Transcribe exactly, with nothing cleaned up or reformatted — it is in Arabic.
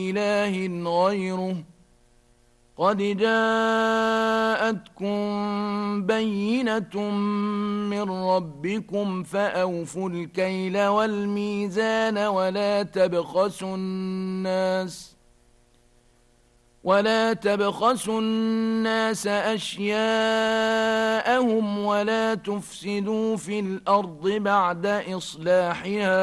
إله غيره قد جاءتكم بينة من ربكم فأوفوا الكيل والميزان ولا تبخسوا الناس ولا تبخسوا الناس أشياءهم ولا تفسدوا في الأرض بعد إصلاحها